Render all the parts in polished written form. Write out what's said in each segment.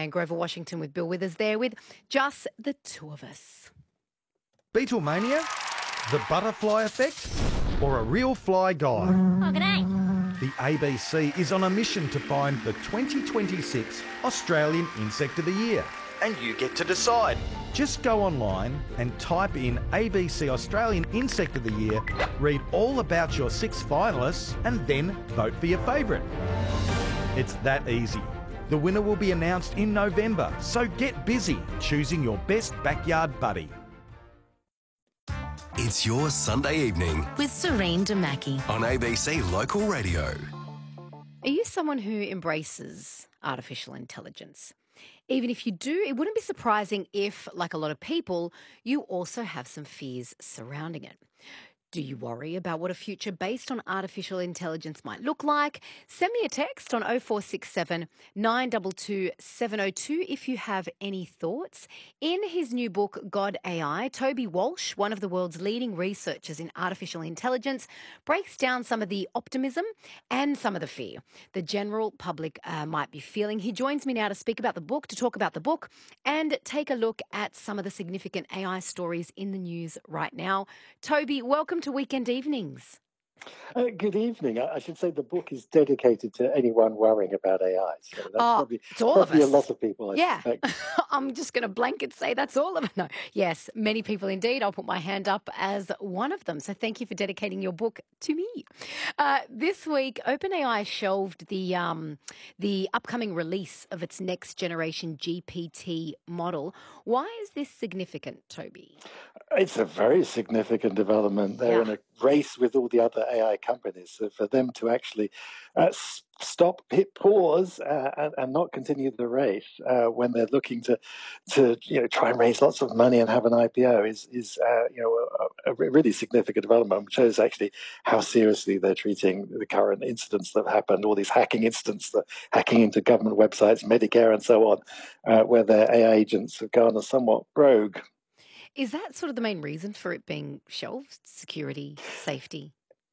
Joanne Grover Washington with Bill Withers there with just the two of us. Beatlemania? The butterfly effect? Or a real fly guy? Oh, g'day. The ABC is on a mission to find the 2026 Australian Insect of the Year. And you get to decide. Just go online and type in ABC Australian Insect of the Year, read all about your 6 finalists, and then vote for your favourite. It's that easy. The winner will be announced in November, so get busy choosing your best backyard buddy. It's your Sunday evening With Serene Damaki. on ABC Local Radio. Are you someone who embraces artificial intelligence? Even if you do, it wouldn't be surprising if, like a lot of people, you also have some fears surrounding it. Do you worry about what a future based on artificial intelligence might look like? Send me a text on 0467 922 702 if you have any thoughts. In his new book, God AI, Toby Walsh, one of the world's leading researchers in artificial intelligence, breaks down some of the optimism and some of the fear the general public might be feeling. He joins me now to speak about the book, to talk about the book, and take a look at some of the significant AI stories in the news right now. Toby, welcome to Weekend Evenings. Good evening. I should say the book is dedicated to anyone worrying about AI. So that's it's all probably of us. a lot of people, I suspect. I'm just going to blanket say that's all of it. No, yes, many people indeed. I'll put my hand up as one of them. So thank you for dedicating your book to me. This week, OpenAI shelved the upcoming release of its next generation GPT model. Why is this significant, Toby? It's a very significant development. They're in a race with all the other AI companies. So for them to actually stop, hit pause, and not continue the race when they're looking to try and raise lots of money and have an IPO is a really significant development, which shows actually how seriously they're treating the current incidents that have happened, all these hacking incidents, the hacking into government websites, Medicare, and so on, where their AI agents have gone somewhat rogue. Is that sort of the main reason for it being shelved? Security, safety?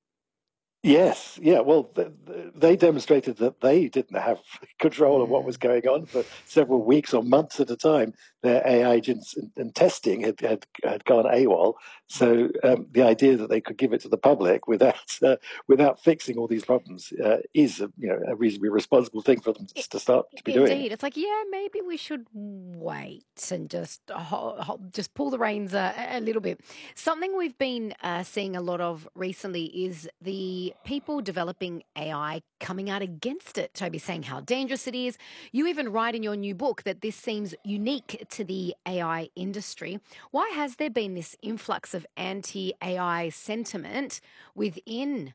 Yes, yeah. Well, they demonstrated that they didn't have control of what was going on for several weeks or months at a time. Their AI agents and testing had gone AWOL. So the idea that they could give it to the public without fixing all these problems is a reasonably responsible thing for them to start to be doing. Indeed, it's like maybe we should wait and just pull the reins a little bit. Something we've been seeing a lot of recently is the people developing AI coming out against it. Toby saying how dangerous it is. You even write in your new book that this seems unique to the AI industry. Why has there been this influx of anti-AI sentiment within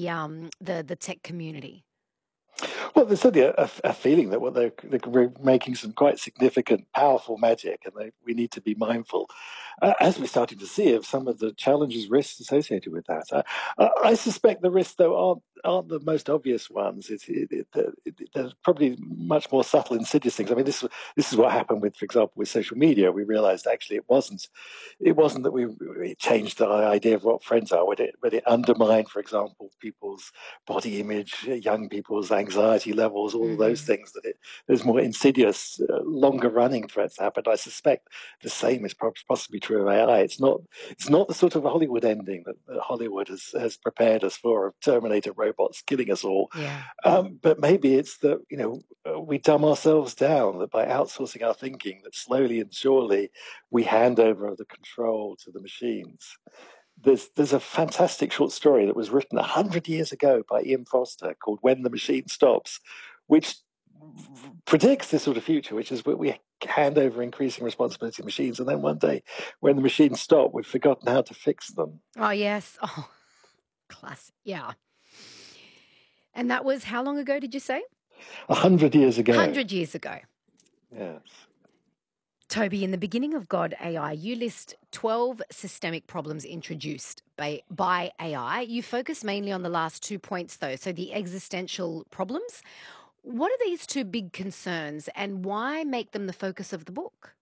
the tech community? Well, there's certainly a feeling that they're making some quite significant, powerful magic, and we need to be mindful, as we're starting to see, of some of the challenges, risks associated with that. I suspect the risks, though, aren't the most obvious ones. There's probably much more subtle, insidious things. I mean, this is what happened with, for example, with social media. We realised actually it wasn't that it changed the idea of what friends are, but it undermined, for example, people's body image, young people's anxiety levels, all of those things. There's more insidious, longer-running threats happen. I suspect the same is possibly true of AI. It's not the sort of Hollywood ending that Hollywood has prepared us for, of Terminator robots killing us all. Yeah. But maybe it's that we dumb ourselves down, that by outsourcing our thinking, that slowly and surely we hand over the control to the machines. There's a fantastic short story that was written 100 years ago by Ian Foster called When the Machine Stops, which predicts this sort of future, which is we hand over increasing responsibility to machines, and then one day when the machines stop, we've forgotten how to fix them. Oh, yes. Oh, classic. Yeah. And that was how long ago, did you say? 100 years ago. 100 years ago. Yes. Toby, in the beginning of God AI, you list 12 systemic problems introduced by AI. You focus mainly on the last 2 points, though, so the existential problems. What are these two big concerns, and why make them the focus of the book?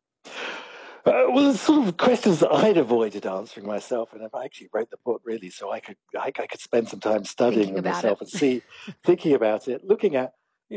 Well, it's sort of questions that I'd avoided answering myself, and I actually wrote the book really so I could spend some time studying them myself and thinking about it, looking at